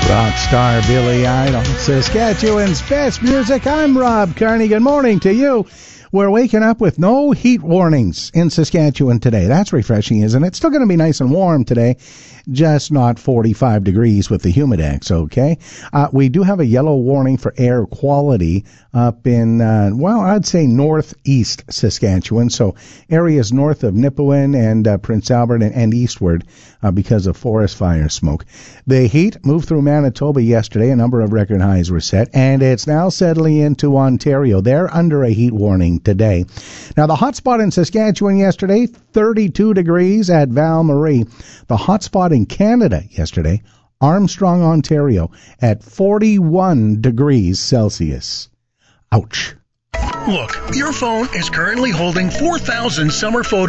Rock star Billy Idol, Saskatchewan's best music. I'm Rob Carney. Good morning to you. We're waking up with no heat warnings in Saskatchewan today. That's refreshing, isn't it? Still going to be nice and warm today, just not 45 degrees with the Humidex, okay? We do have a yellow warning for air quality up in, I'd say northeast Saskatchewan, so areas north of Nipawin and Prince Albert and eastward because of forest fire smoke. The heat moved through Manitoba yesterday. A number of record highs were set, and it's now settling into Ontario. They're under a heat warning today. Now, the hot spot in Saskatchewan yesterday, 32 degrees at Val Marie. The hot spot in Canada yesterday, Armstrong, Ontario, at 41 degrees Celsius. Ouch. Look, your phone is currently holding 4,000 summer photos.